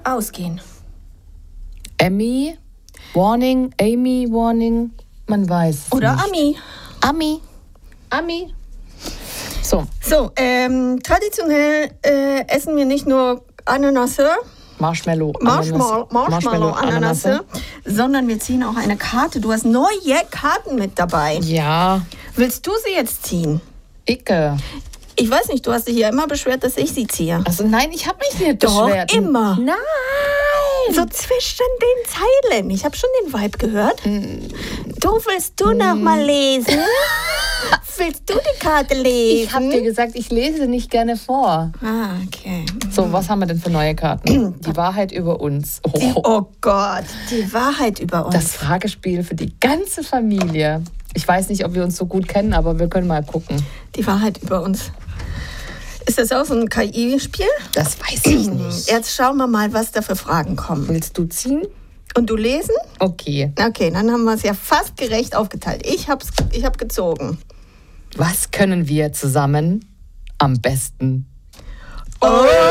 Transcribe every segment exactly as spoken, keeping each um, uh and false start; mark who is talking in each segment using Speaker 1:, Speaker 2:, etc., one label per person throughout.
Speaker 1: ausgehen.
Speaker 2: Emmy, Warning, Amy, Warning, man weiß es
Speaker 1: Oder
Speaker 2: nicht.
Speaker 1: Ami.
Speaker 2: Ami. Ami. So.
Speaker 1: So, ähm, traditionell äh, essen wir nicht nur Ananasse,
Speaker 2: Marshmallow,
Speaker 1: Marshmallow,
Speaker 2: Ananas,
Speaker 1: Marshmallow, Ananasse, sondern wir ziehen auch eine Karte. Du hast neue Karten mit dabei.
Speaker 2: Ja,
Speaker 1: Willst du sie jetzt ziehen?
Speaker 2: Icke.
Speaker 1: Ich weiß nicht, du hast dich ja immer beschwert, dass ich sie ziehe.
Speaker 2: Also nein, ich habe mich nicht
Speaker 1: Doch,
Speaker 2: beschwert.
Speaker 1: immer.
Speaker 2: Nein.
Speaker 1: So zwischen den Zeilen. Ich habe schon den Vibe gehört. Du, willst du noch mal lesen? Willst du die Karte lesen?
Speaker 2: Ich habe dir gesagt, ich lese nicht gerne vor.
Speaker 1: Ah, okay.
Speaker 2: So, was haben wir denn für neue Karten? Die Wahrheit über uns. Oh.
Speaker 1: Die, oh Gott, die Wahrheit über uns.
Speaker 2: Das Fragespiel für die ganze Familie. Ich weiß nicht, ob wir uns so gut kennen, aber wir können mal gucken.
Speaker 1: Die Wahrheit über uns. Ist das auch so ein K I-Spiel?
Speaker 2: Das weiß ich nicht.
Speaker 1: Jetzt schauen wir mal, was da für Fragen kommen.
Speaker 2: Willst du ziehen?
Speaker 1: Und du lesen?
Speaker 2: Okay.
Speaker 1: Okay, dann haben wir es ja fast gerecht aufgeteilt. Ich habe ich hab gezogen.
Speaker 2: Was können wir zusammen am besten?
Speaker 1: Oh!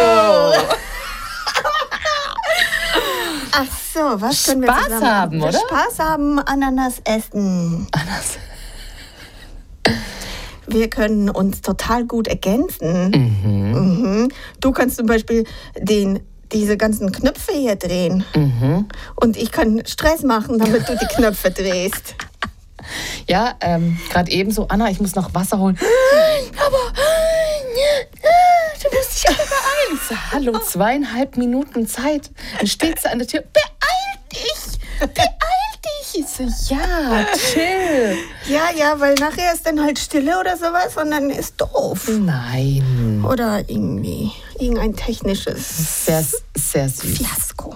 Speaker 1: Ach so, was können wir
Speaker 2: Spaß
Speaker 1: zusammen
Speaker 2: haben, oder?
Speaker 1: Spaß haben, Ananas essen.
Speaker 2: Ananas.
Speaker 1: Wir können uns total gut ergänzen.
Speaker 2: Mhm.
Speaker 1: Mhm. Du kannst zum Beispiel den, diese ganzen Knöpfe hier drehen.
Speaker 2: Mhm.
Speaker 1: Und ich kann Stress machen, damit du die Knöpfe drehst.
Speaker 2: Ja, ähm, gerade eben so, Anna, ich muss noch Wasser holen. Aber du musst dich aber beeilen. Ich so, hallo, zweieinhalb Minuten Zeit. Dann steht sie an der Tür. Beeil dich! Beeil dich! Ich so, ja, chill.
Speaker 1: Ja, ja, weil nachher ist dann halt Stille oder sowas und dann ist doof.
Speaker 2: Nein.
Speaker 1: Oder irgendwie irgendein technisches
Speaker 2: Sehr, sehr süß.
Speaker 1: Fiasko.